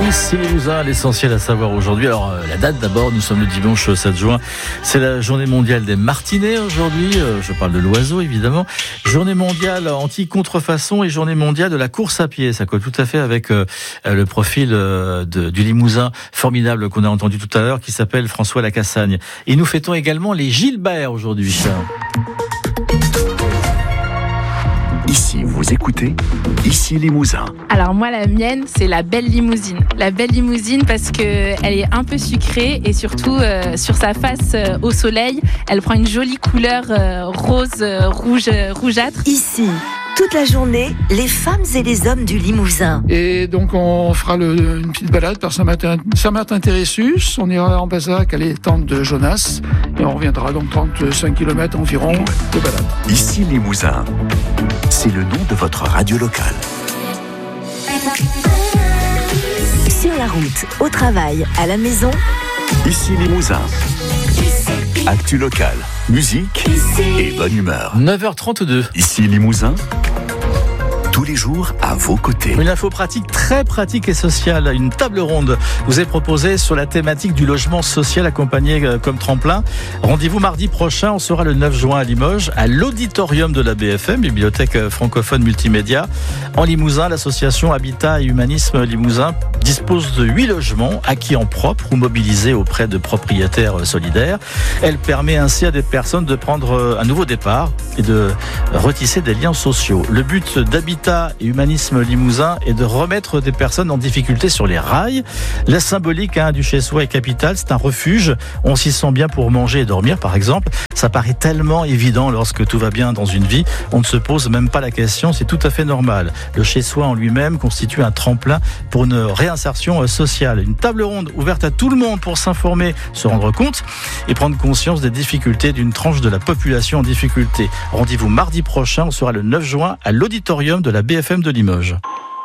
Ici Limousin, l'essentiel à savoir aujourd'hui. Alors la date d'abord, nous sommes le dimanche 7 juin. C'est la journée mondiale des martinets aujourd'hui. Je parle de l'oiseau évidemment. Journée mondiale anti-contrefaçon et journée mondiale de la course à pied. Ça colle tout à fait avec le profil du Limousin formidable qu'on a entendu tout à l'heure qui s'appelle François Lacassagne. Et nous fêtons également les Gilbert aujourd'hui. Ici, vous écoutez, ici Limousin. Alors moi, la mienne, c'est la belle limousine. La belle limousine parce qu'elle est un peu sucrée et surtout sur sa face au soleil, elle prend une jolie couleur rose, rougeâtre. Ici, toute la journée, les femmes et les hommes du Limousin. Et donc on fera une petite balade par Saint-Martin-Térésus. On ira en Bazac à l'étang de Jonas et on reviendra donc 35 km environ de balade. Ici Limousin, c'est le nom de votre radio locale. Sur la route, au travail, à la maison. Ici Limousin. Actu locale, musique et bonne humeur. 9h32. Ici Limousin. Tous les jours à vos côtés. Une info pratique, très pratique et sociale. Une table ronde vous est proposée sur la thématique du logement social accompagné comme tremplin. Rendez-vous mardi prochain. On sera le 9 juin à Limoges, à l'auditorium de la BFM, Bibliothèque francophone multimédia. En Limousin, l'association Habitat et Humanisme Limousin dispose de 8 logements acquis en propre ou mobilisés auprès de propriétaires solidaires. Elle permet ainsi à des personnes de prendre un nouveau départ et de retisser des liens sociaux. Le but d'Habitat et Humanisme Limousin est de remettre des personnes en difficulté sur les rails. La symbolique du chez-soi est capitale, c'est un refuge. On s'y sent bien pour manger et dormir, par exemple. Ça paraît tellement évident lorsque tout va bien dans une vie. On ne se pose même pas la question, c'est tout à fait normal. Le chez-soi en lui-même constitue un tremplin pour une réinsertion sociale. Une table ronde ouverte à tout le monde pour s'informer, se rendre compte et prendre conscience des difficultés d'une tranche de la population en difficulté. Rendez-vous mardi prochain, on sera le 9 juin à l'auditorium de la BFM de Limoges.